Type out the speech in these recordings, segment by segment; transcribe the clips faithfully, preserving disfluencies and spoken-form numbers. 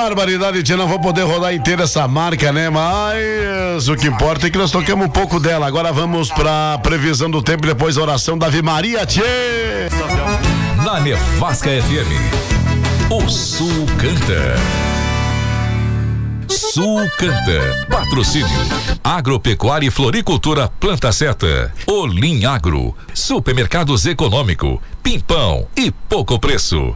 Barbaridade, tia, não vou poder rodar inteira essa marca, né? Mas o que importa é que nós tocamos um pouco dela. Agora vamos pra previsão do tempo e depois a oração da Ave Maria, tchê! Na Nevasca F M, o Sul canta. Sul canta. Patrocínio Agropecuária e Floricultura Planta Seta, Olim Agro, Supermercados Econômico, Pimpão e Pouco Preço.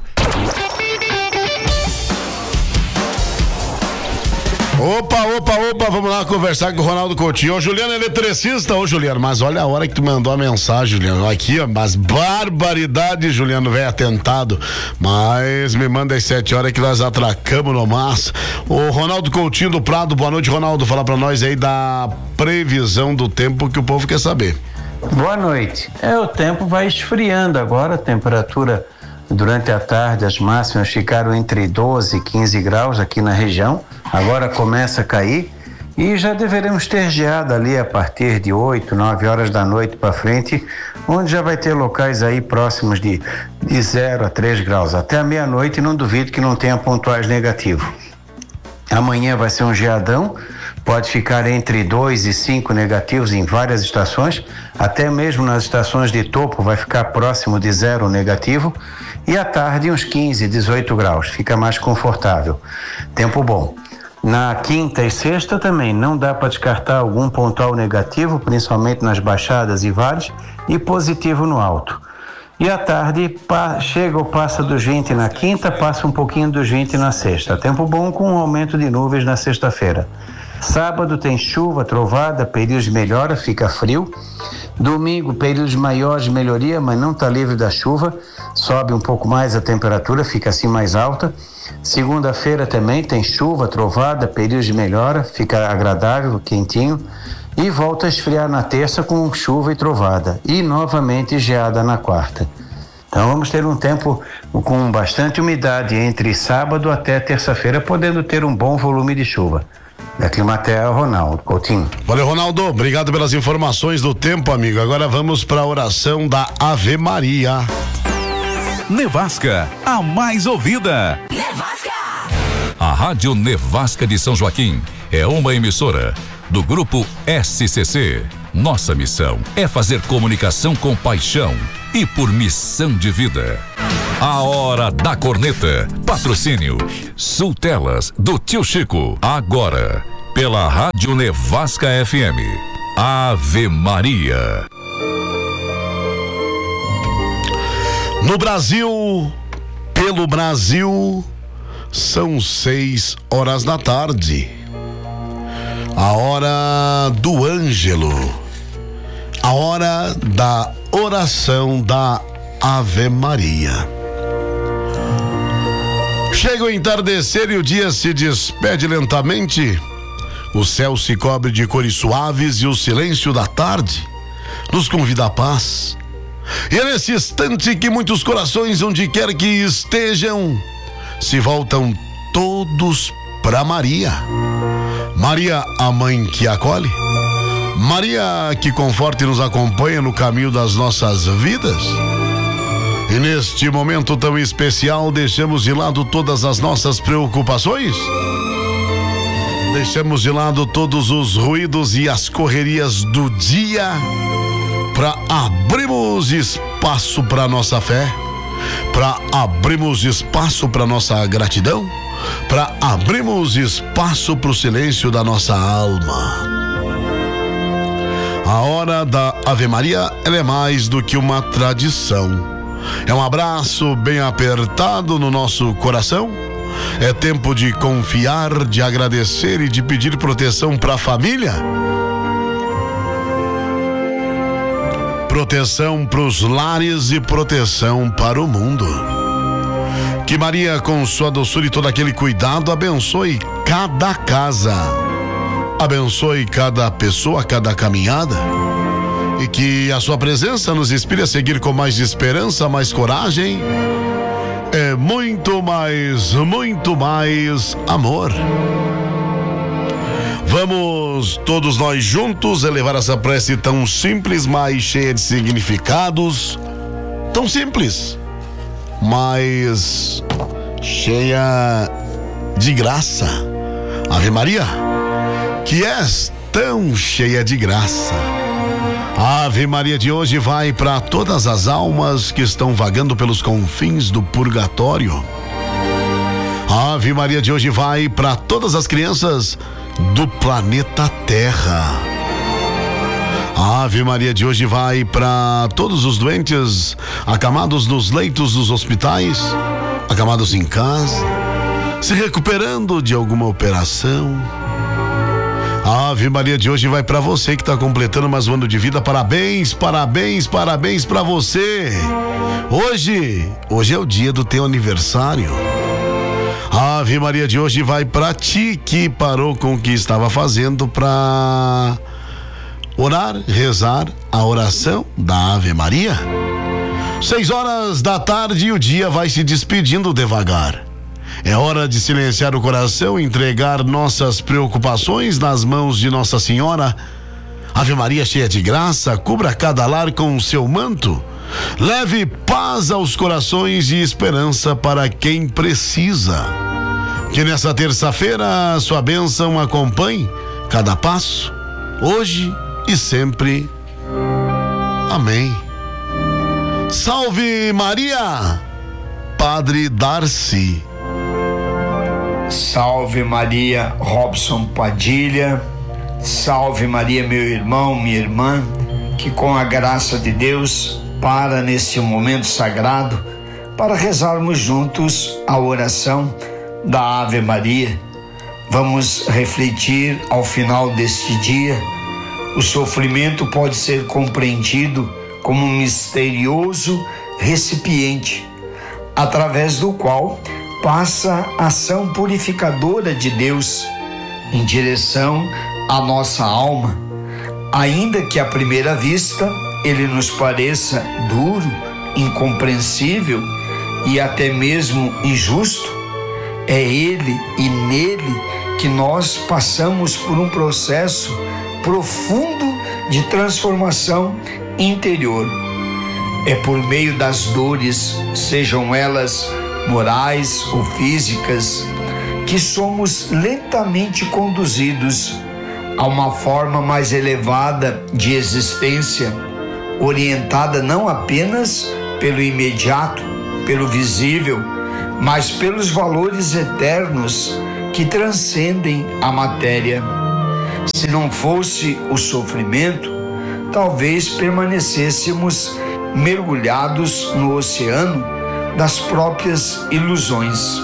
Opa, opa, opa, vamos lá conversar com o Ronaldo Coutinho. Ô, Juliano, eletricista, ô, Juliano, mas olha a hora que tu mandou a mensagem, Juliano, aqui, ó, mas barbaridade, Juliano, velho, atentado, mas me manda às sete horas que nós atracamos no mas. Ô, Ronaldo Coutinho do Prado, boa noite, Ronaldo, fala pra nós aí da previsão do tempo que o povo quer saber. Boa noite. É, o tempo vai esfriando agora, a temperatura durante a tarde, as máximas ficaram entre doze e quinze graus aqui na região, agora começa a cair e já deveremos ter geada ali a partir de oito, nove horas da noite para frente, onde já vai ter locais aí próximos de, de zero a três graus. Até a meia-noite não duvido que não tenha pontuais negativos. Amanhã vai ser um geadão, pode ficar entre dois e cinco negativos em várias estações, até mesmo nas estações de topo vai ficar próximo de zero negativo, e à tarde uns quinze, dezoito graus, fica mais confortável. Tempo bom. Na quinta e sexta também não dá para descartar algum pontual negativo, principalmente nas baixadas e vales, e positivo no alto. E à tarde pa, chega ou passa dos vinte na quinta, passa um pouquinho dos vinte na sexta. Tempo bom com um aumento de nuvens na sexta-feira. Sábado tem chuva, trovada, períodos de melhora, fica frio. Domingo, períodos maiores de melhoria, mas não está livre da chuva. Sobe um pouco mais a temperatura, fica assim mais alta. Segunda-feira também tem chuva, trovada, períodos de melhora, fica agradável, quentinho. E volta a esfriar na terça com chuva e trovada. E novamente geada na quarta. Então vamos ter um tempo com bastante umidade entre sábado até terça-feira, podendo ter um bom volume de chuva. Da Climatea, Ronaldo Coutinho. Valeu, Ronaldo, obrigado pelas informações do tempo, amigo. Agora vamos para a oração da Ave Maria. Nevasca, a mais ouvida. Nevasca. A Rádio Nevasca de São Joaquim é uma emissora do Grupo S C C. Nossa missão é fazer comunicação com paixão e por missão de vida. A Hora da Corneta. Patrocínio Sultelas do Tio Chico. Agora, pela Rádio Nevasca F M. Ave Maria. No Brasil, pelo Brasil, são seis horas da tarde. A hora do Ângelo. A hora da oração da Ave Maria. Chega o entardecer e o dia se despede lentamente. O céu se cobre de cores suaves e o silêncio da tarde nos convida à paz. E é nesse instante que muitos corações, onde quer que estejam, se voltam todos para Maria. Maria, a mãe que acolhe. Maria, que conforta e nos acompanha no caminho das nossas vidas. E neste momento tão especial, deixamos de lado todas as nossas preocupações. Deixamos de lado todos os ruídos e as correrias do dia para abrirmos espaço para nossa fé, para abrirmos espaço para nossa gratidão, para abrirmos espaço para o silêncio da nossa alma. A hora da Ave Maria, ela é mais do que uma tradição. É um abraço bem apertado no nosso coração. É tempo de confiar, de agradecer e de pedir proteção para a família. Proteção para os lares e proteção para o mundo. Que Maria, com sua doçura e todo aquele cuidado, abençoe cada casa. Abençoe cada pessoa, cada caminhada. E que a sua presença nos inspire a seguir com mais esperança, mais coragem. É muito mais, muito mais amor. Vamos todos nós juntos elevar essa prece tão simples, mas cheia de significados. Tão simples, mas cheia de graça. Ave Maria, que és tão cheia de graça. A Ave Maria de hoje vai para todas as almas que estão vagando pelos confins do purgatório. A Ave Maria de hoje vai para todas as crianças do planeta Terra. A Ave Maria de hoje vai para todos os doentes acamados nos leitos dos hospitais, acamados em casa, se recuperando de alguma operação. A Ave Maria de hoje vai para você que está completando mais um ano de vida. Parabéns, parabéns, parabéns para você. Hoje, hoje é o dia do teu aniversário. A Ave Maria de hoje vai para ti que parou com o que estava fazendo para orar, rezar a oração da Ave Maria. Seis horas da tarde e o dia vai se despedindo devagar. É hora de silenciar o coração, entregar nossas preocupações nas mãos de Nossa Senhora. Ave Maria cheia de graça, cubra cada lar com o seu manto. Leve paz aos corações e esperança para quem precisa. Que nessa terça-feira sua bênção acompanhe cada passo, hoje e sempre. Amém. Salve Maria, Padre Darcy. Salve Maria, Robson Padilha. Salve Maria, meu irmão, minha irmã, que com a graça de Deus para neste momento sagrado para rezarmos juntos a oração da Ave Maria. Vamos refletir ao final deste dia. O sofrimento pode ser compreendido como um misterioso recipiente através do qual passa a ação purificadora de Deus em direção à nossa alma. Ainda que à primeira vista ele nos pareça duro, incompreensível e até mesmo injusto, é ele e nele que nós passamos por um processo profundo de transformação interior. É por meio das dores, sejam elas morais ou físicas, que somos lentamente conduzidos a uma forma mais elevada de existência, orientada não apenas pelo imediato, pelo visível, mas pelos valores eternos que transcendem a matéria. Se não fosse o sofrimento, talvez permanecêssemos mergulhados no oceano das próprias ilusões.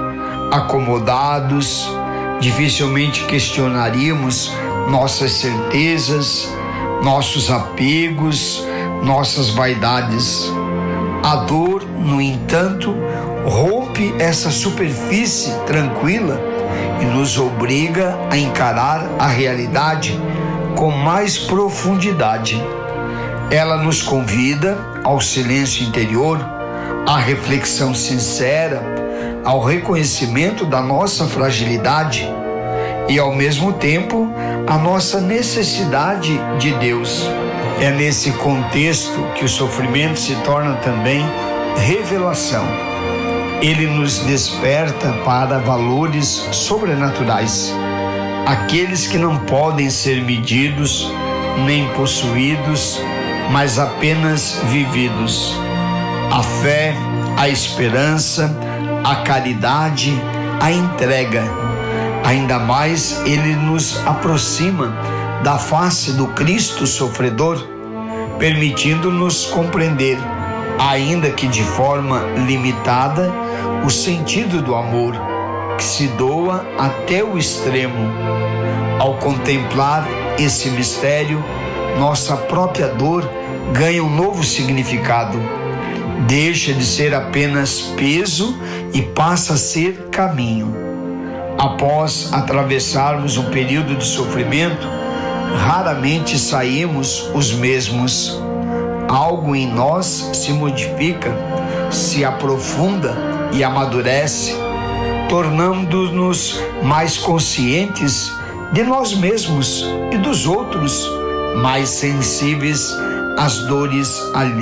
Acomodados, dificilmente questionaríamos nossas certezas, nossos apegos, nossas vaidades. A dor, no entanto, rompe essa superfície tranquila e nos obriga a encarar a realidade com mais profundidade. Ela nos convida ao silêncio interior, à reflexão sincera, ao reconhecimento da nossa fragilidade e, ao mesmo tempo, a nossa necessidade de Deus. É nesse contexto que o sofrimento se torna também revelação. Ele nos desperta para valores sobrenaturais, aqueles que não podem ser medidos nem possuídos, mas apenas vividos. A fé, a esperança, a caridade, a entrega. Ainda mais ele nos aproxima da face do Cristo sofredor, permitindo-nos compreender, ainda que de forma limitada, o sentido do amor, que se doa até o extremo. Ao contemplar esse mistério, nossa própria dor ganha um novo significado. Deixa de ser apenas peso e passa a ser caminho. Após atravessarmos um período de sofrimento, raramente saímos os mesmos. Algo em nós se modifica, se aprofunda e amadurece, tornando-nos mais conscientes de nós mesmos e dos outros, mais sensíveis às dores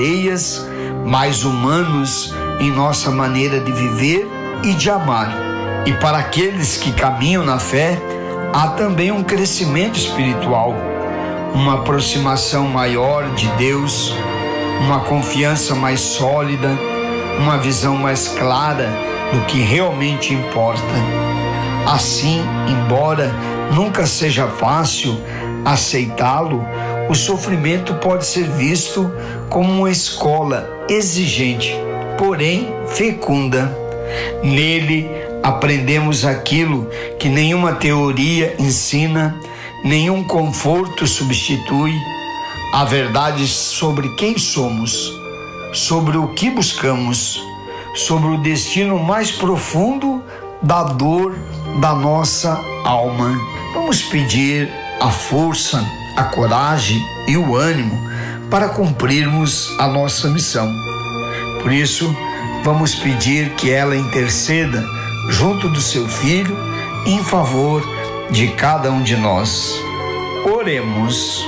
alheias, mais humanos em nossa maneira de viver e de amar. E para aqueles que caminham na fé, há também um crescimento espiritual, uma aproximação maior de Deus, uma confiança mais sólida, uma visão mais clara do que realmente importa. Assim, embora nunca seja fácil aceitá-lo, o sofrimento pode ser visto como uma escola exigente, porém fecunda. Nele aprendemos aquilo que nenhuma teoria ensina, nenhum conforto substitui: a verdade sobre quem somos, sobre o que buscamos, sobre o destino mais profundo da dor da nossa alma. Vamos pedir a força, a coragem e o ânimo para cumprirmos a nossa missão. Por isso, vamos pedir que ela interceda junto do seu Filho em favor de cada um de nós. Oremos.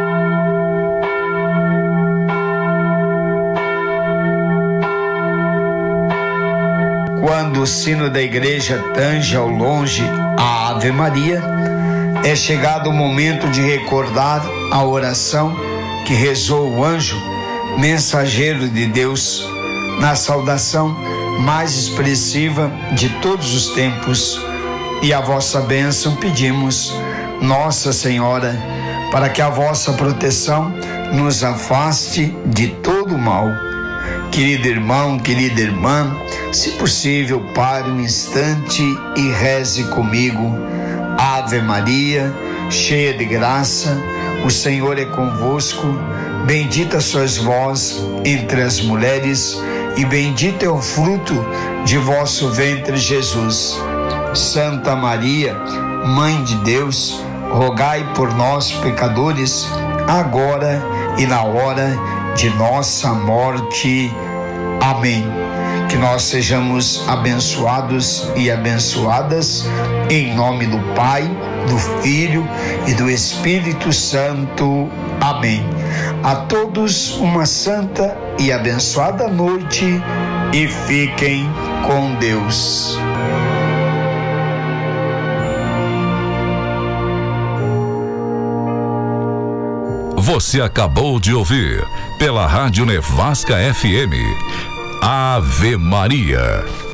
Quando o sino da igreja tange ao longe a Ave Maria, é chegado o momento de recordar a oração que rezou o anjo, mensageiro de Deus, na saudação mais expressiva de todos os tempos. E a vossa bênção pedimos, Nossa Senhora, para que a vossa proteção nos afaste de todo o mal. Querido irmão, querida irmã, se possível, pare um instante e reze comigo. Ave Maria, cheia de graça, o Senhor é convosco. Bendita sois vós entre as mulheres, e bendito é o fruto de vosso ventre, Jesus. Santa Maria, Mãe de Deus, rogai por nós, pecadores, agora e na hora de nossa morte. Amém. Que nós sejamos abençoados e abençoadas, em nome do Pai, do Filho e do Espírito Santo. Amém. A todos uma santa e abençoada noite e fiquem com Deus. Você acabou de ouvir pela Rádio Nevasca F M, Ave Maria.